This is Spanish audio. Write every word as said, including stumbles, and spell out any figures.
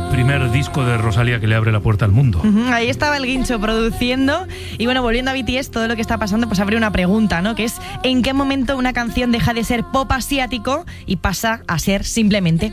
primer disco de Rosalía que le abre la puerta al mundo. Uh-huh, ahí estaba el Guincho produciendo. Y bueno, volviendo a B T S, todo lo que está pasando, pues abre una pregunta, ¿no? Que es, ¿en qué momento una canción deja de ser pop asiático y pasa a ser simplemente